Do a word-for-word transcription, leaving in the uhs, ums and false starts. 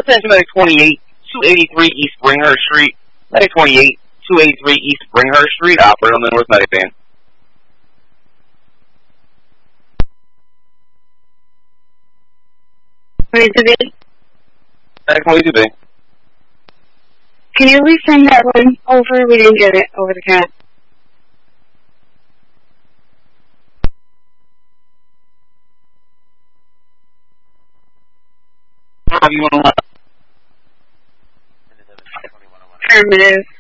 Attention Medic twenty-eight, two eighty-three East Bringhurst Street. Medic twenty-eight, two eighty-three East Bringhurst Street, operator on the North Medic van. twenty-two B? Medic twenty-two B. Can you resend that one over? We didn't get it over the cat. You want to Affirmative.